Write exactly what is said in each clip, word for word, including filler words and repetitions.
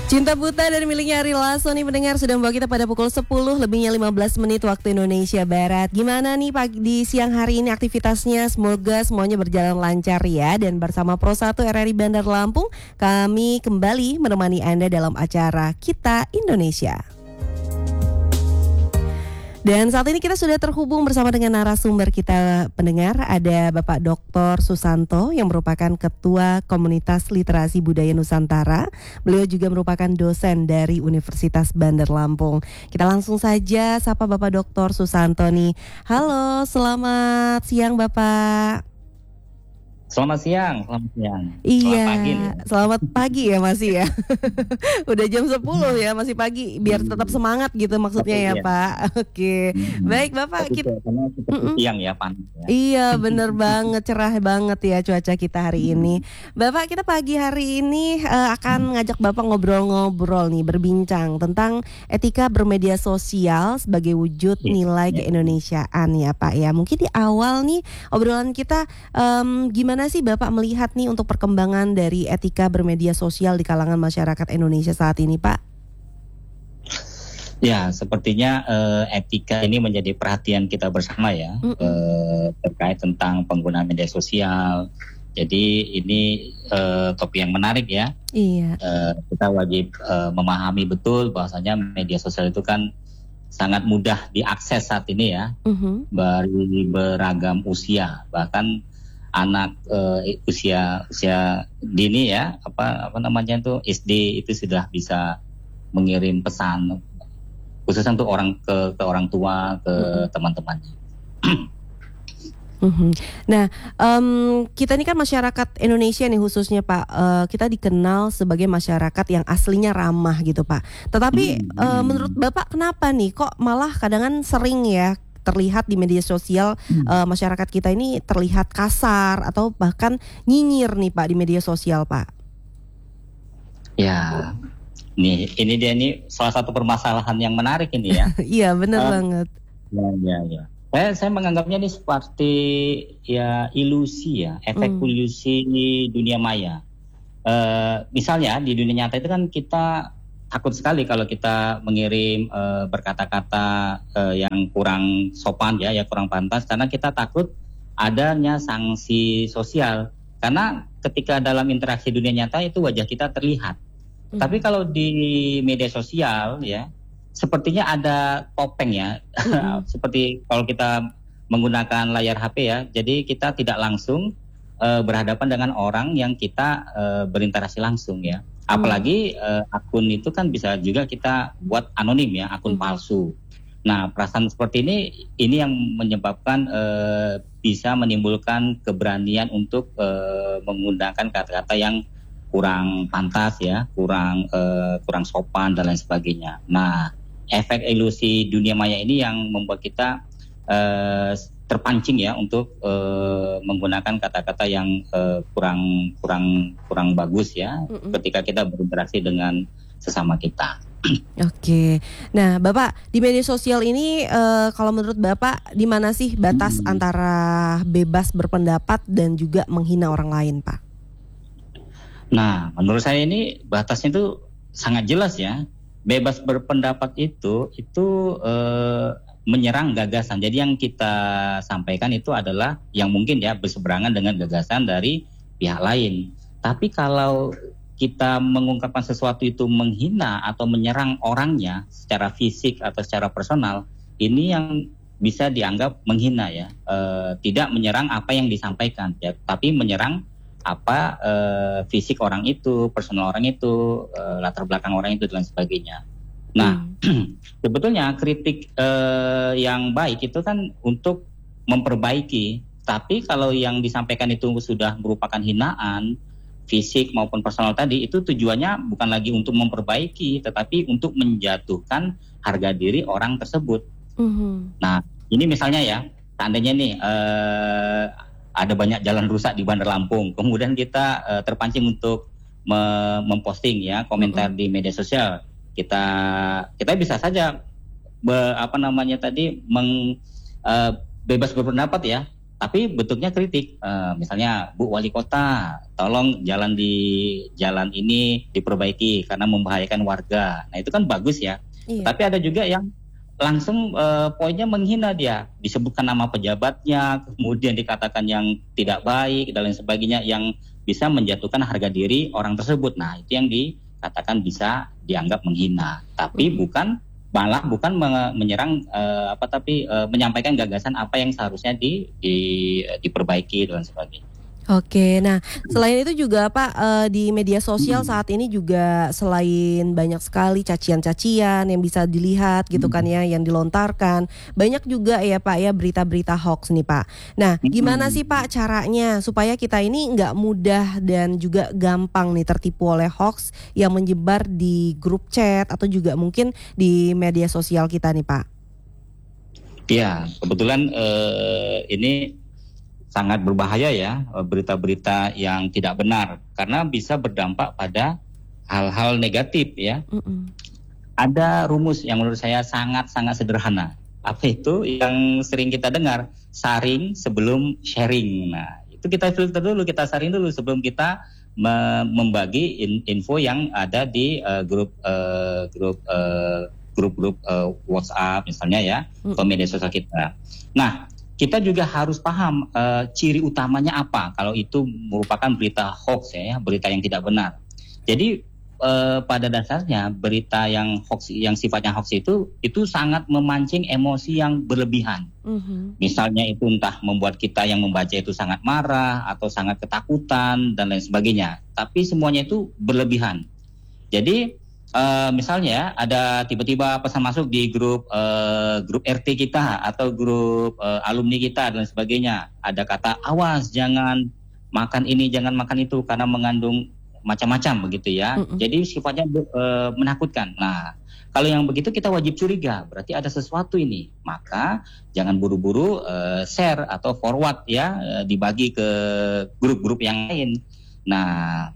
Cinta Buta dan miliknya Ari Lasso nih pendengar sudah membawa kita pada pukul sepuluh lebihnya lima belas menit waktu Indonesia Barat. Gimana nih pagi di siang hari ini aktivitasnya? Semoga semuanya berjalan lancar ya. Dan bersama Pro satu R R I Bandar Lampung, kami kembali menemani Anda dalam acara Kita Indonesia. Dan saat ini kita sudah terhubung bersama dengan narasumber kita pendengar. Ada Bapak Doktor Susanto yang merupakan Ketua Komunitas Literasi Budaya Nusantara. Beliau juga merupakan dosen dari Universitas Bandar Lampung. Kita langsung saja sapa Bapak Doktor Susanto nih. Halo, selamat siang Bapak. Selamat siang, selamat siang. Iya, selamat pagi, selamat pagi ya masih ya. Udah jam sepuluh ya, masih pagi. Biar tetap semangat gitu maksudnya ya, Pak. Oke, baik Bapak. Kita karena seperti siang ya, panas ya. Iya, bener banget, cerah banget ya cuaca kita hari ini. Bapak, kita pagi hari ini uh, akan ngajak Bapak ngobrol-ngobrol nih, berbincang tentang etika bermedia sosial sebagai wujud nilai keindonesiaan ya Pak ya. Mungkin di awal nih obrolan kita um, gimana Gimana sih Bapak melihat nih untuk perkembangan dari etika bermedia sosial di kalangan masyarakat Indonesia saat ini, Pak? Ya, sepertinya uh, etika ini menjadi perhatian kita bersama ya, uh, terkait tentang penggunaan media sosial. Jadi ini uh, topik yang menarik ya. Iya. Uh, kita wajib uh, memahami betul bahwasanya media sosial itu kan sangat mudah diakses saat ini ya, uh-huh. dari beragam usia, bahkan anak uh, usia usia dini ya apa apa namanya itu S D itu sudah bisa mengirim pesan khususnya untuk orang ke ke orang tua ke mm-hmm. teman-temannya. mm-hmm. Nah um, kita ini kan masyarakat Indonesia nih khususnya Pak, uh, kita dikenal sebagai masyarakat yang aslinya ramah gitu Pak. Tetapi mm-hmm. uh, menurut Bapak kenapa nih kok malah kadang-kadang sering ya terlihat di media sosial hmm. uh, masyarakat kita ini terlihat kasar atau bahkan nyinyir nih Pak di media sosial Pak. Ya, nih ini dia nih salah satu permasalahan yang menarik ini ya. Iya benar uh, banget. Ya ya ya. Saya saya menganggapnya ini seperti ya ilusi ya, efek hmm. ilusi di dunia maya. Uh, misalnya di dunia nyata itu kan kita takut sekali kalau kita mengirim uh, berkata-kata uh, yang kurang sopan ya, ya kurang pantas, karena kita takut adanya sanksi sosial. Karena ketika dalam interaksi dunia nyata itu wajah kita terlihat. Hmm. Tapi kalau di media sosial ya, sepertinya ada topeng ya, hmm. seperti kalau kita menggunakan layar H P ya, jadi kita tidak langsung uh, berhadapan dengan orang yang kita uh, berinteraksi langsung ya. Apalagi uh, akun itu kan bisa juga kita buat anonim ya, akun hmm. palsu. Nah, perasaan seperti ini ini yang menyebabkan uh, bisa menimbulkan keberanian untuk uh, menggunakan kata-kata yang kurang pantas ya, kurang uh, kurang sopan dan lain sebagainya. Nah, efek ilusi dunia maya ini yang membuat kita uh, terpancing ya untuk uh, menggunakan kata-kata yang uh, kurang kurang kurang bagus ya Mm-mm. ketika kita berinteraksi dengan sesama kita. Oke, nah Bapak di media sosial ini uh, kalau menurut Bapak di mana sih batas hmm. antara bebas berpendapat dan juga menghina orang lain, Pak? Nah, menurut saya ini batasnya itu sangat jelas ya. Bebas berpendapat itu itu uh, menyerang gagasan. Jadi yang kita sampaikan itu adalah yang mungkin ya berseberangan dengan gagasan dari pihak lain. Tapi kalau kita mengungkapkan sesuatu itu menghina atau menyerang orangnya secara fisik atau secara personal, ini yang bisa dianggap menghina ya. E, tidak menyerang apa yang disampaikan ya, tapi menyerang apa e, fisik orang itu, personal orang itu, e, latar belakang orang itu dan sebagainya. Nah, hmm. sebetulnya kritik eh, yang baik itu kan untuk memperbaiki. Tapi kalau yang disampaikan itu sudah merupakan hinaan, fisik maupun personal tadi, itu tujuannya bukan lagi untuk memperbaiki, tetapi untuk menjatuhkan harga diri orang tersebut. Hmm. Nah, ini misalnya ya, seandainya nih eh, ada banyak jalan rusak di Bandar Lampung, kemudian kita eh, terpancing untuk me- memposting ya komentar hmm. di media sosial. kita kita bisa saja be, apa namanya tadi meng, uh, bebas berpendapat ya, tapi bentuknya kritik. Uh, misalnya, Bu Wali Kota, tolong jalan di jalan ini diperbaiki karena membahayakan warga. Nah itu kan bagus ya. Iya. Tapi ada juga yang langsung uh, poinnya menghina dia, disebutkan nama pejabatnya, kemudian dikatakan yang tidak baik dan lain sebagainya, yang bisa menjatuhkan harga diri orang tersebut. Nah itu yang dikatakan bisa dianggap menghina, tapi hmm. bukan malah bukan menyerang uh, apa tapi uh, menyampaikan gagasan apa yang seharusnya di, di diperbaiki dan sebagainya. Oke, nah selain itu juga Pak, uh, di media sosial saat ini juga selain banyak sekali cacian-cacian yang bisa dilihat gitu kan ya, yang dilontarkan, banyak juga ya Pak ya berita-berita hoax nih Pak. Nah gimana sih Pak caranya supaya kita ini nggak mudah dan juga gampang nih tertipu oleh hoax yang menyebar di grup chat atau juga mungkin di media sosial kita nih Pak? Iya, kebetulan uh, ini sangat berbahaya ya berita-berita yang tidak benar karena bisa berdampak pada hal-hal negatif ya. Mm-mm. Ada rumus yang menurut saya sangat-sangat sederhana. Apa itu yang sering kita dengar? Saring sebelum sharing. Nah, itu kita filter dulu, kita saring dulu sebelum kita me- membagi in- info yang ada di uh, grup uh, grup uh, grup-grup uh, WhatsApp misalnya ya, mm. atau media sosial kita. Nah, kita juga harus paham uh, ciri utamanya apa kalau itu merupakan berita hoax ya, berita yang tidak benar. Jadi uh, pada dasarnya berita yang hoax, yang sifatnya hoax itu itu sangat memancing emosi yang berlebihan. Mm-hmm. Misalnya itu entah membuat kita yang membaca itu sangat marah atau sangat ketakutan dan lain sebagainya. Tapi semuanya itu berlebihan. Jadi Uh, misalnya ada tiba-tiba pesan masuk di grup uh, grup R T kita atau grup uh, alumni kita dan sebagainya. Ada kata awas jangan makan ini, jangan makan itu karena mengandung macam-macam begitu ya. Mm-mm. Jadi sifatnya uh, menakutkan. Nah, kalau yang begitu kita wajib curiga, berarti ada sesuatu ini. Maka jangan buru-buru uh, share atau forward ya, uh, dibagi ke grup-grup yang lain. Nah,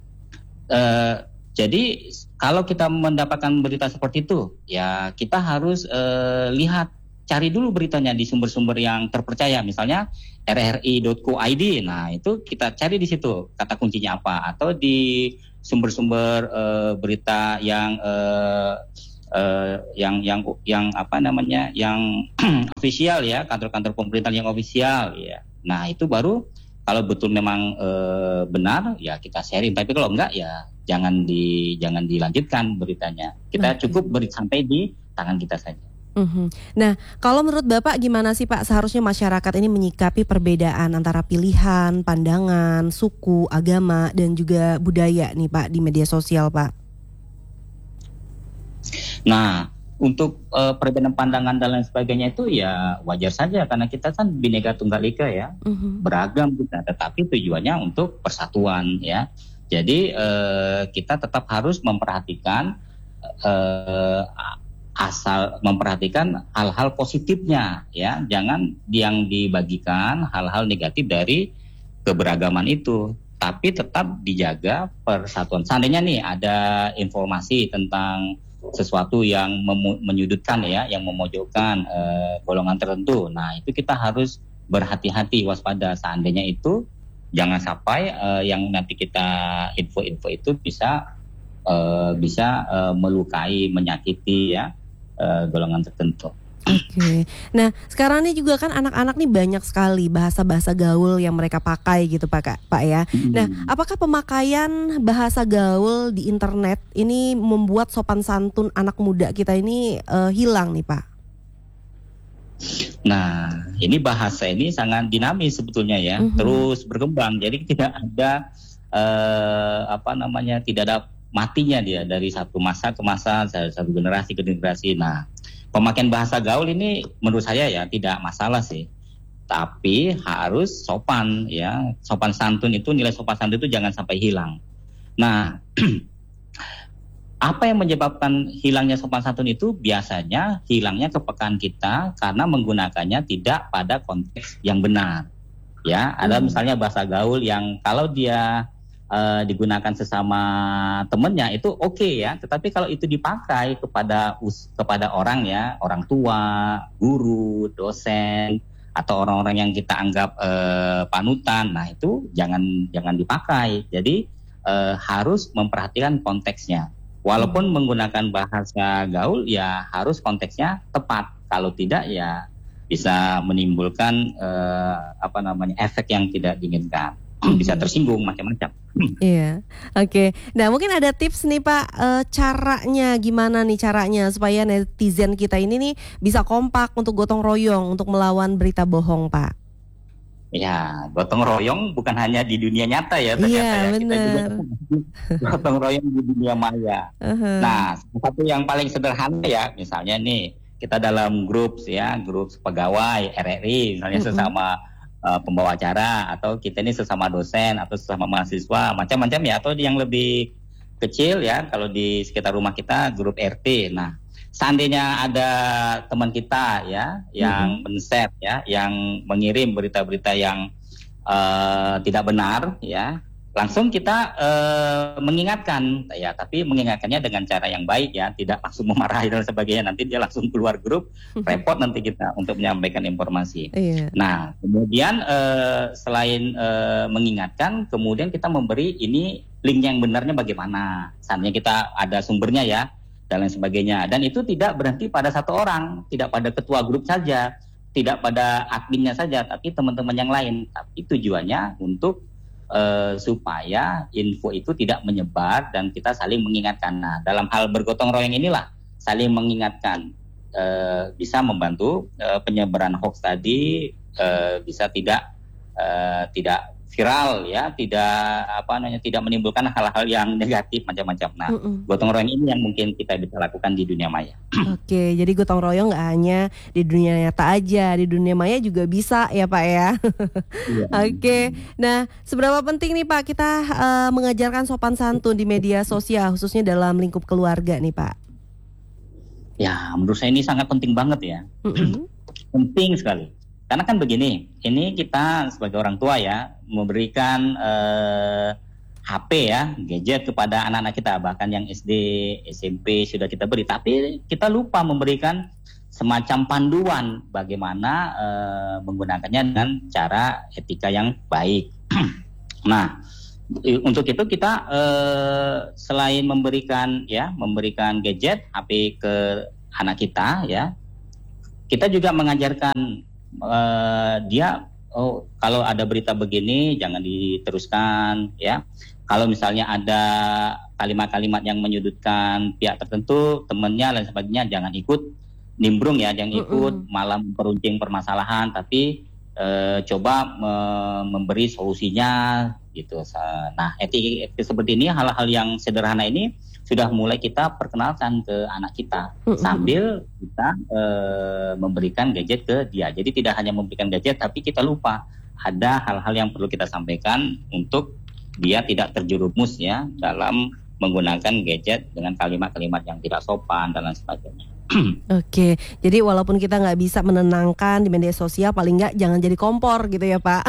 uh, jadi kalau kita mendapatkan berita seperti itu, ya kita harus eh, lihat, cari dulu beritanya di sumber-sumber yang terpercaya, misalnya r r i dot co dot i d. Nah itu kita cari di situ kata kuncinya apa, atau di sumber-sumber eh, berita yang eh, eh, yang yang yang apa namanya, yang ofisial ya, kantor-kantor pemerintahan yang ofisial ya. Nah itu baru kalau betul memang eh, benar ya kita sharing, tapi kalau enggak ya jangan di jangan dilanjutkan beritanya. Kita nah, cukup beri sampai di tangan kita saja. Uh-huh. Nah, kalau menurut Bapak gimana sih Pak seharusnya masyarakat ini menyikapi perbedaan antara pilihan, pandangan, suku, agama dan juga budaya nih Pak di media sosial Pak? Nah, untuk uh, perbedaan pandangan dan lain sebagainya itu ya wajar saja karena kita kan Bhinneka Tunggal Ika ya, uh-huh. beragam kita, tetapi tujuannya untuk persatuan ya. Jadi eh, kita tetap harus memperhatikan eh, asal memperhatikan hal-hal positifnya ya, jangan yang dibagikan hal-hal negatif dari keberagaman itu, tapi tetap dijaga persatuan. Seandainya nih ada informasi tentang sesuatu yang memu- menyudutkan ya, yang memojokkan eh, golongan tertentu, nah itu kita harus berhati-hati, waspada. Seandainya itu jangan sampai uh, yang nanti kita info-info itu bisa uh, bisa uh, melukai, menyakiti ya uh, golongan tertentu. Oke, okay. Nah sekarang ini juga kan anak-anak nih banyak sekali bahasa-bahasa gaul yang mereka pakai gitu Pak, Pak ya. Hmm. Nah, apakah pemakaian bahasa gaul di internet ini membuat sopan santun anak muda kita ini uh, hilang nih Pak? Nah, ini bahasa ini sangat dinamis sebetulnya ya, uh-huh. terus berkembang. Jadi tidak ada eh, apa namanya, tidak ada matinya dia dari satu masa ke masa, dari satu generasi ke generasi. Nah, pemakaian bahasa gaul ini menurut saya ya tidak masalah sih, tapi harus sopan ya, sopan santun itu, nilai sopan santun itu jangan sampai hilang. Nah. Apa yang menyebabkan hilangnya sopan santun itu? Biasanya hilangnya kepekaan kita karena menggunakannya tidak pada konteks yang benar. Ya, ada hmm. misalnya bahasa gaul yang kalau dia uh, digunakan sesama temannya itu oke okay ya, tetapi kalau itu dipakai kepada us- kepada orang ya, orang tua, guru, dosen, atau orang-orang yang kita anggap uh, panutan, nah itu jangan jangan dipakai. Jadi uh, harus memperhatikan konteksnya. Walaupun hmm. menggunakan bahasa gaul, ya harus konteksnya tepat. Kalau tidak, ya bisa menimbulkan uh, apa namanya efek yang tidak diinginkan. Bisa tersinggung macam-macam. Iya, oke. Okay. Nah mungkin ada tips nih Pak, e, caranya gimana nih caranya supaya netizen kita ini nih bisa kompak untuk gotong royong untuk melawan berita bohong Pak? Ya, gotong royong bukan hanya di dunia nyata ya ternyata iya, ya. Bener. Kita juga gotong royong di dunia maya. Uh-huh. Nah, satu yang paling sederhana ya, misalnya nih kita dalam grup ya, grup pegawai R R I misalnya uh-huh. sesama Uh, pembawa acara, atau kita ini sesama dosen atau sesama mahasiswa, macam-macam ya, atau yang lebih kecil ya kalau di sekitar rumah kita grup R T. Nah, seandainya ada teman kita ya yang mm-hmm. men-share ya, yang mengirim berita-berita yang uh, tidak benar ya, langsung kita uh, mengingatkan ya, tapi mengingatkannya dengan cara yang baik ya, tidak langsung memarahi dan sebagainya, nanti dia langsung keluar grup, repot nanti kita untuk menyampaikan informasi. Iya. Nah, kemudian uh, selain uh, mengingatkan, kemudian kita memberi ini link yang benarnya bagaimana, seandainya kita ada sumbernya ya, dan lain sebagainya. Dan itu tidak berhenti pada satu orang, tidak pada ketua grup saja, tidak pada adminnya saja, tapi teman-teman yang lain. Tapi tujuannya untuk Uh, supaya info itu tidak menyebar dan kita saling mengingatkan. Nah, dalam hal bergotong royong inilah saling mengingatkan uh, bisa membantu uh, penyebaran hoax tadi uh, bisa tidak uh, tidak viral ya, tidak apa namanya tidak menimbulkan hal-hal yang negatif macam-macam. Nah, Mm-mm. gotong royong ini yang mungkin kita bisa lakukan di dunia maya. Oke, jadi gotong royong nggak hanya di dunia nyata aja, di dunia maya juga bisa ya Pak ya. Iya. Oke, nah seberapa penting nih Pak kita uh, mengajarkan sopan santun di media sosial khususnya dalam lingkup keluarga nih Pak? Ya, menurut saya ini sangat penting banget ya. Penting sekali. Karena kan begini, ini kita sebagai orang tua ya memberikan eh, H P ya, gadget kepada anak-anak kita, bahkan yang S D, S M P sudah kita beri, tapi kita lupa memberikan semacam panduan bagaimana eh, menggunakannya dengan cara etika yang baik. Nah, untuk itu kita eh, selain memberikan ya, memberikan gadget H P ke anak kita ya, kita juga mengajarkan Uh, dia oh kalau ada berita begini jangan diteruskan ya. Kalau misalnya ada kalimat-kalimat yang menyudutkan pihak tertentu, temannya dan sebagainya, jangan ikut nimbrung ya, jangan ikut mm-mm. malah memperuncing permasalahan, tapi uh, coba me- memberi solusinya gitu. Nah, etika seperti ini, hal-hal yang sederhana ini sudah mulai kita perkenalkan ke anak kita mm-hmm. sambil kita e, memberikan gadget ke dia. Jadi tidak hanya memberikan gadget, tapi kita lupa ada hal-hal yang perlu kita sampaikan untuk dia tidak terjerumus ya dalam menggunakan gadget dengan kalimat-kalimat yang tidak sopan dan lain sebagainya. Oke, jadi walaupun kita nggak bisa menenangkan di media sosial, paling nggak jangan jadi kompor gitu ya Pak.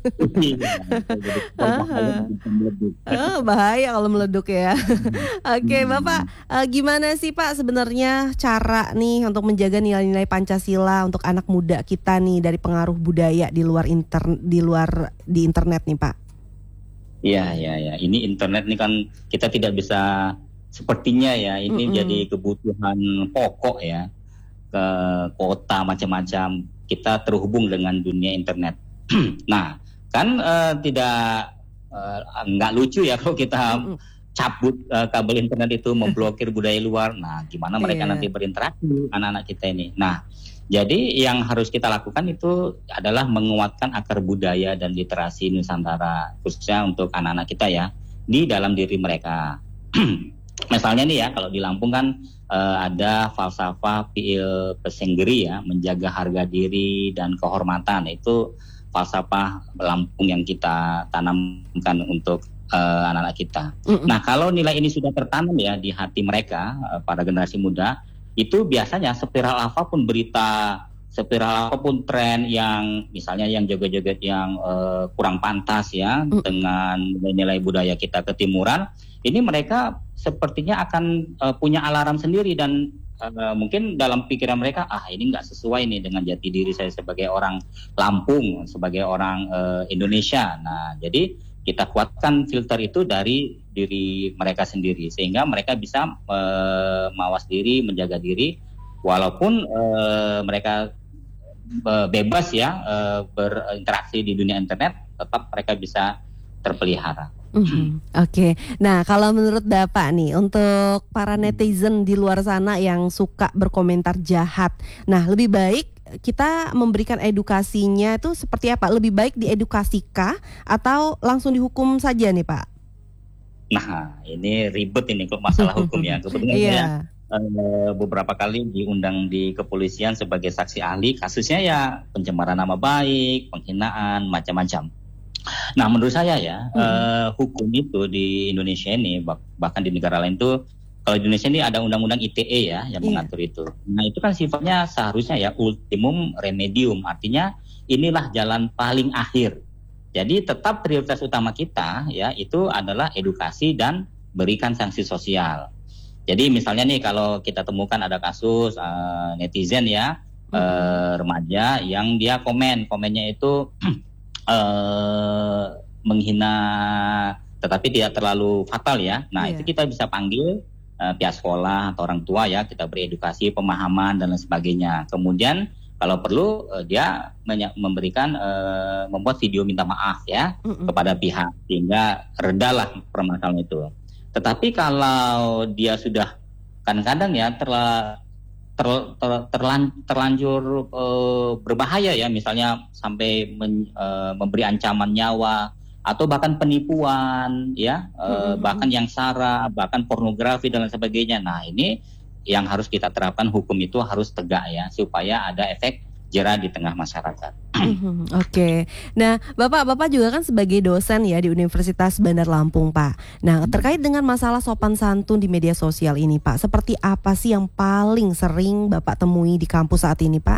Oh, bahaya kalau meleduk ya. Oke, Bapak, uh, gimana sih Pak sebenarnya cara nih untuk menjaga nilai-nilai Pancasila untuk anak muda kita nih dari pengaruh budaya di luar inter di luar di internet nih Pak? Iya, iya, ya. Ini internet nih kan kita tidak bisa. Sepertinya ya ini mm-hmm. jadi kebutuhan pokok ya, ke kota macam-macam kita terhubung dengan dunia internet. Nah kan uh, tidak nggak uh, lucu ya kalau kita mm-hmm. cabut uh, kabel internet itu, memblokir budaya luar. Nah gimana mereka yeah. nanti berinteraksi anak-anak kita ini. Nah jadi yang harus kita lakukan itu adalah menguatkan akar budaya dan literasi Nusantara, khususnya untuk anak-anak kita ya, di dalam diri mereka. Misalnya nih ya, kalau di Lampung kan uh, ada falsafah Piil Pesenggeri ya, menjaga harga diri dan kehormatan. Itu falsafah Lampung yang kita tanamkan untuk uh, anak-anak kita. Mm-mm. Nah, kalau nilai ini sudah tertanam ya di hati mereka, uh, para generasi muda, itu biasanya spiral apapun berita, spiral apapun tren yang misalnya yang joget-joget yang uh, kurang pantas ya, mm. dengan nilai budaya kita ketimuran, ini mereka sepertinya akan uh, punya alarm sendiri dan uh, mungkin dalam pikiran mereka, ah ini nggak sesuai nih dengan jati diri saya sebagai orang Lampung, sebagai orang uh, Indonesia. Nah, jadi kita kuatkan filter itu dari diri mereka sendiri sehingga mereka bisa uh, mawas diri, menjaga diri, walaupun uh, mereka uh, bebas ya uh, berinteraksi di dunia internet, tetap mereka bisa terpelihara. Mm-hmm. Oke, okay. Nah kalau menurut Bapak nih, untuk para netizen di luar sana yang suka berkomentar jahat, nah lebih baik kita memberikan edukasinya itu seperti apa? Lebih baik diedukasi-kah atau langsung dihukum saja nih Pak? Nah ini ribet ini kalau masalah hukum ya. Kebetulan yeah. saya uh, beberapa kali diundang di kepolisian sebagai saksi ahli, kasusnya ya pencemaran nama baik, penghinaan, macam-macam. Nah, menurut saya ya, hmm. uh, hukum itu di Indonesia ini, bahkan di negara lain tuh, kalau di Indonesia ini ada undang-undang I T E ya yang yeah. mengatur itu. Nah, itu kan sifatnya seharusnya ya ultimum remedium, artinya inilah jalan paling akhir. Jadi tetap prioritas utama kita ya itu adalah edukasi dan berikan sanksi sosial. Jadi misalnya nih kalau kita temukan ada kasus uh, netizen ya, hmm. uh, remaja yang dia komen, komennya itu Uh, menghina tetapi tidak terlalu fatal ya. Nah yeah. itu kita bisa panggil uh, pihak sekolah atau orang tua ya, kita beri edukasi, pemahaman dan lain sebagainya. Kemudian kalau perlu uh, dia menye- memberikan uh, membuat video minta maaf ya mm-mm. kepada pihak sehingga redalah permasalahan itu. Tetapi kalau dia sudah kadang-kadang ya terla Ter, ter, terlan, terlanjur e, berbahaya ya, misalnya sampai men, e, memberi ancaman nyawa atau bahkan penipuan ya, e, mm-hmm. bahkan yang sara, bahkan pornografi dan lain sebagainya. Nah ini yang harus kita terapkan, hukum itu harus tegak ya supaya ada efek jera di tengah masyarakat. Mm-hmm. Oke, okay. Nah Bapak-Bapak juga kan sebagai dosen ya di Universitas Bandar Lampung Pak. Nah terkait dengan masalah sopan santun di media sosial ini Pak, seperti apa sih yang paling sering Bapak temui di kampus saat ini Pak?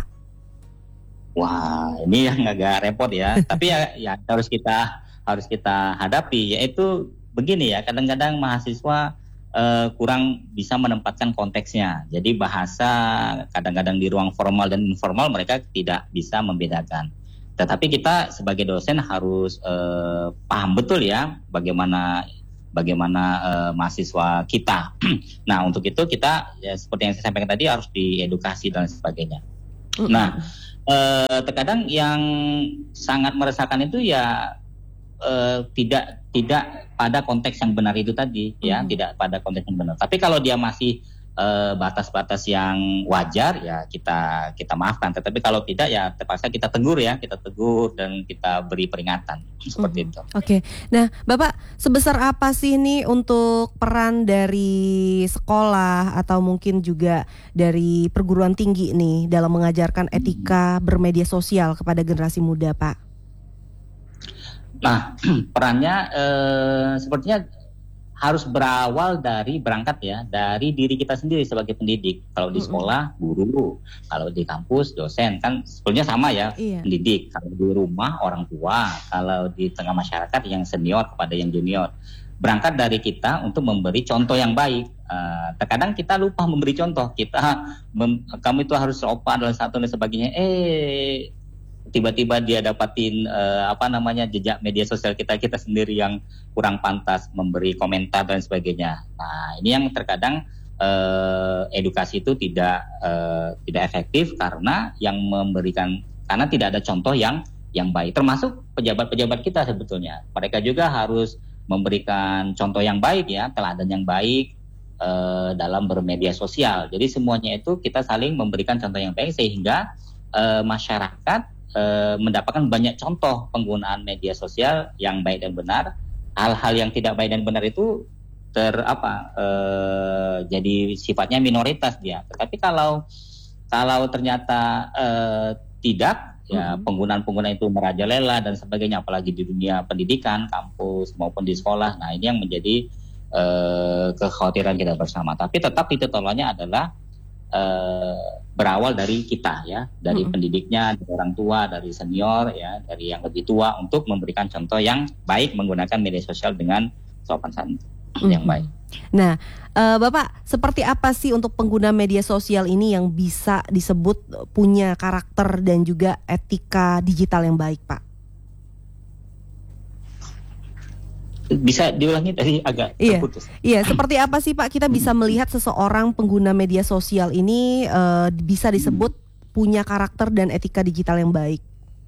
Wah ini yang agak repot ya, tapi ya, ya harus kita harus kita hadapi, yaitu begini ya, kadang-kadang mahasiswa Uh, kurang bisa menempatkan konteksnya. Jadi bahasa kadang-kadang di ruang formal dan informal mereka tidak bisa membedakan. Tetapi kita sebagai dosen harus uh, paham betul ya bagaimana bagaimana uh, mahasiswa kita. Nah untuk itu kita ya, seperti yang saya sampaikan tadi harus diedukasi dan sebagainya. Mm-hmm. Nah uh, terkadang yang sangat meresahkan itu ya uh, tidak tidak pada konteks yang benar itu tadi ya, hmm. tidak pada konteks yang benar. Tapi kalau dia masih uh, batas-batas yang wajar ya kita kita maafkan. Tetapi kalau tidak ya terpaksa kita tegur ya, kita tegur dan kita beri peringatan seperti hmm. itu. Oke. Okay. Nah, Bapak sebesar apa sih ini untuk peran dari sekolah atau mungkin juga dari perguruan tinggi nih dalam mengajarkan etika hmm. bermedia sosial kepada generasi muda, Pak? Nah, perannya eh, sepertinya harus berawal dari berangkat ya, dari diri kita sendiri sebagai pendidik. Kalau di sekolah, guru. Kalau di kampus, dosen. Kan sebetulnya sama ya, iya. pendidik. Kalau di rumah, orang tua. Kalau di tengah masyarakat, yang senior kepada yang junior. Berangkat dari kita untuk memberi contoh yang baik. Uh, terkadang kita lupa memberi contoh. Kita, mem- kamu itu harus sopan dan satu dan sebagainya. Eh... tiba-tiba dia dapatin uh, apa namanya jejak media sosial kita kita sendiri yang kurang pantas memberi komentar dan sebagainya. Nah ini yang terkadang uh, edukasi itu tidak uh, tidak efektif karena yang memberikan karena tidak ada contoh yang yang baik. Termasuk pejabat-pejabat kita sebetulnya mereka juga harus memberikan contoh yang baik ya, teladan yang baik uh, dalam bermedia sosial. Jadi semuanya itu kita saling memberikan contoh yang baik sehingga uh, masyarakat mendapatkan banyak contoh penggunaan media sosial yang baik dan benar. Hal-hal yang tidak baik dan benar itu ter apa e, jadi sifatnya minoritas dia. Tetapi kalau kalau ternyata e, tidak ya mm-hmm. penggunaan-penggunaan itu merajalela dan sebagainya, apalagi di dunia pendidikan, kampus maupun di sekolah. Nah ini yang menjadi e, kekhawatiran kita bersama. Tapi tetap titik tolaknya adalah e, berawal dari kita ya, dari mm-hmm. pendidiknya, dari orang tua, dari senior ya, dari yang lebih tua untuk memberikan contoh yang baik menggunakan media sosial dengan sopan santun mm-hmm. yang baik. Nah, uh, Bapak, seperti apa sih untuk pengguna media sosial ini yang bisa disebut punya karakter dan juga etika digital yang baik, Pak? Bisa diulangi tadi agak iya, terputus. Iya, seperti apa sih Pak kita bisa melihat seseorang pengguna media sosial ini uh, bisa disebut punya karakter dan etika digital yang baik?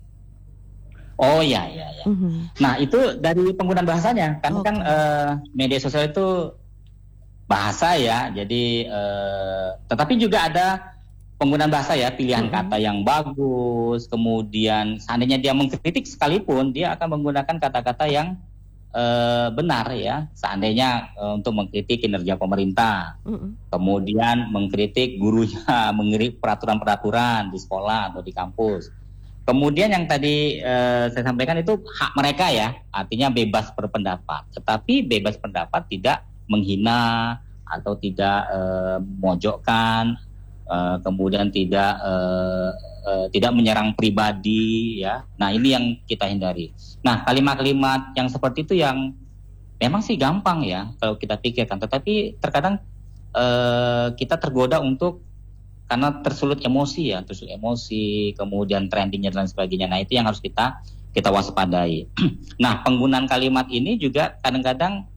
Oh ya, ya, ya. Mm-hmm. Nah itu dari penggunaan bahasanya, kan okay. kan uh, media sosial itu bahasa ya, jadi uh, tetapi juga ada penggunaan bahasa ya, pilihan mm-hmm. kata yang bagus, kemudian seandainya dia mengkritik sekalipun dia akan menggunakan kata-kata yang uh, benar ya, seandainya uh, untuk mengkritik kinerja pemerintah, mm-hmm. kemudian mengkritik gurunya, mengkritik peraturan-peraturan di sekolah atau di kampus. Kemudian yang tadi eh, saya sampaikan itu hak mereka ya, artinya bebas berpendapat. Tetapi bebas pendapat tidak menghina atau tidak eh, memojokkan, eh, kemudian tidak eh, eh, tidak menyerang pribadi ya. Nah ini yang kita hindari. Nah kalimat-kalimat yang seperti itu yang memang sih gampang ya kalau kita pikirkan, tetapi terkadang eh, kita tergoda untuk karena tersulut emosi ya, tersulut emosi, kemudian trendingnya dan sebagainya. Nah itu yang harus kita kita waspadai. Nah penggunaan kalimat ini juga kadang-kadang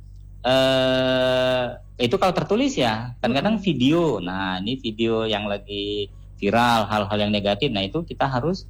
eh, itu kalau tertulis ya, kadang-kadang video. Nah ini video yang lagi viral, hal-hal yang negatif. Nah itu kita harus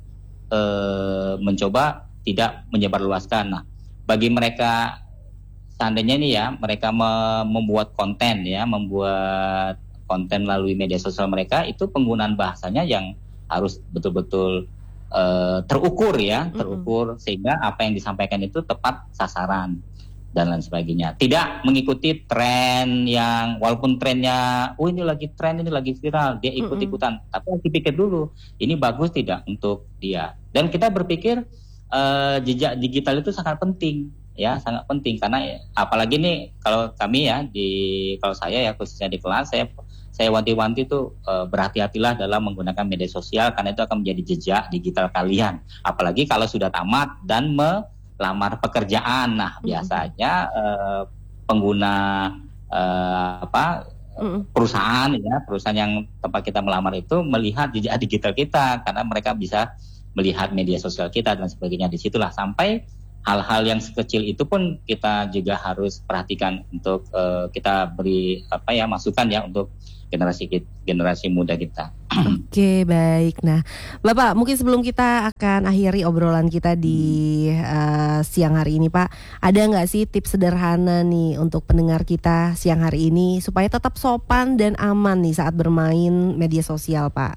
eh, mencoba tidak menyebarluaskan. Nah bagi mereka seandainya ini ya, mereka me- membuat konten ya, membuat konten melalui media sosial mereka, itu penggunaan bahasanya yang harus betul-betul uh, terukur ya, terukur mm-hmm. sehingga apa yang disampaikan itu tepat sasaran dan lain sebagainya. Tidak mengikuti tren yang walaupun trennya, oh ini lagi tren, ini lagi viral, dia ikut-ikutan. Mm-hmm. Tapi harus dipikir dulu, ini bagus tidak untuk dia. Dan kita berpikir uh, jejak digital itu sangat penting. Ya sangat penting karena apalagi nih kalau kami ya di kalau saya ya khususnya di kelas saya saya wanti-wanti tuh e, berhati-hatilah dalam menggunakan media sosial karena itu akan menjadi jejak digital kalian, apalagi kalau sudah tamat dan melamar pekerjaan. Nah biasanya e, pengguna e, apa perusahaan ya perusahaan yang tempat kita melamar itu melihat jejak digital kita karena mereka bisa melihat media sosial kita dan sebagainya. Disitulah sampai hal-hal yang sekecil itu pun kita juga harus perhatikan untuk uh, kita beri apa ya masukan ya untuk generasi generasi muda kita. Oke baik. Nah Bapak mungkin sebelum kita akan akhiri obrolan kita di uh, siang hari ini Pak, ada nggak sih tips sederhana nih untuk pendengar kita siang hari ini supaya tetap sopan dan aman nih saat bermain media sosial Pak?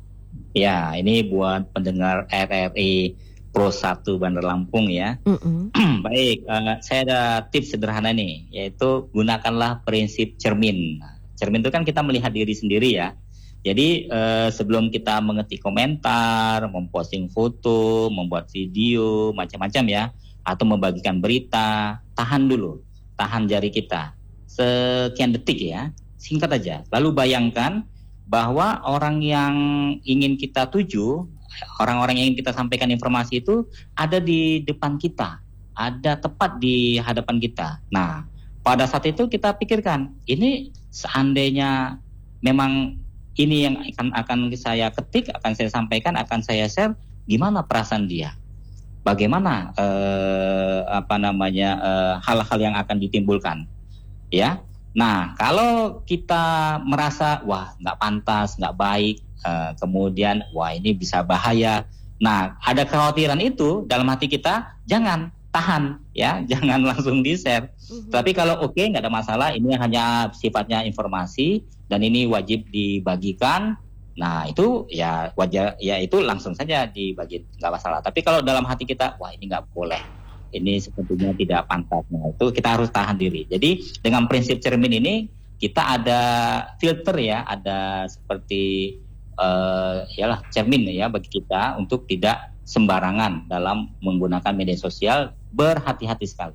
Ya ini buat pendengar R R I Pro satu Bandar Lampung ya. Baik, uh, saya ada tips sederhana nih, yaitu gunakanlah prinsip cermin. Nah, cermin itu kan kita melihat diri sendiri ya. Jadi uh, sebelum kita mengetik komentar, memposting foto, membuat video, macam-macam ya, atau membagikan berita, tahan dulu, tahan jari kita sekian detik ya, singkat aja. Lalu bayangkan bahwa orang yang ingin kita tuju, orang-orang yang ingin kita sampaikan informasi itu ada di depan kita, ada tepat di hadapan kita. Nah, pada saat itu kita pikirkan, ini seandainya memang ini yang akan akan saya ketik, akan saya sampaikan, akan saya share, gimana perasaan dia? Bagaimana eh, apa namanya eh, hal-hal yang akan ditimbulkan, ya? Nah, kalau kita merasa wah nggak pantas, nggak baik. Uh, kemudian wah ini bisa bahaya. Nah ada kekhawatiran itu dalam hati kita, jangan tahan ya, jangan langsung di share. Mm-hmm. Tapi kalau oke okay, nggak ada masalah, ini hanya sifatnya informasi dan ini wajib dibagikan. Nah itu ya wajar, ya itu langsung saja dibagi, nggak masalah. Tapi kalau dalam hati kita wah ini nggak boleh, ini sepertinya tidak pantas, nah itu kita harus tahan diri. Jadi dengan prinsip cermin ini kita ada filter ya, ada seperti Uh, yalah cermin ya bagi kita untuk tidak sembarangan dalam menggunakan media sosial, berhati-hati sekali.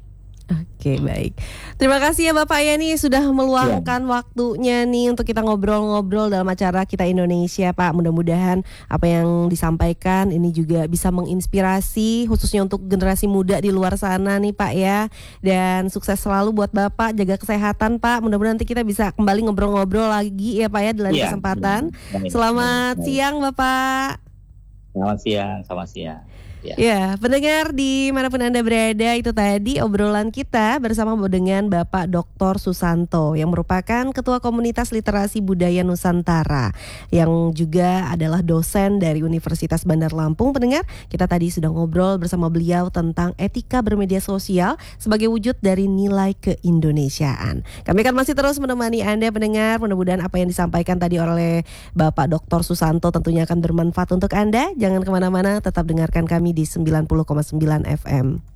Oke, baik. Terima kasih ya Bapak ya nih sudah meluangkan waktunya nih untuk kita ngobrol-ngobrol dalam acara Kita Indonesia, Pak. Mudah-mudahan apa yang disampaikan ini juga bisa menginspirasi khususnya untuk generasi muda di luar sana nih Pak ya. Dan sukses selalu buat Bapak, jaga kesehatan Pak. Mudah-mudahan nanti kita bisa kembali ngobrol-ngobrol lagi ya Pak ya di lain Iya, kesempatan. iya. Selamat Baik. siang Bapak. Selamat siang, selamat siang. Ya. Ya, pendengar dimanapun Anda berada, itu tadi obrolan kita bersama dengan Bapak doktor Susanto yang merupakan Ketua Komunitas Literasi Budaya Nusantara yang juga adalah dosen dari Universitas Bandar Lampung. Pendengar, kita tadi sudah ngobrol bersama beliau tentang etika bermedia sosial sebagai wujud dari nilai keindonesiaan. Kami akan masih terus menemani Anda pendengar, mudah-mudahan apa yang disampaikan tadi oleh Bapak doktor Susanto tentunya akan bermanfaat untuk Anda. Jangan kemana-mana, tetap dengarkan kami di sembilan puluh koma sembilan F M.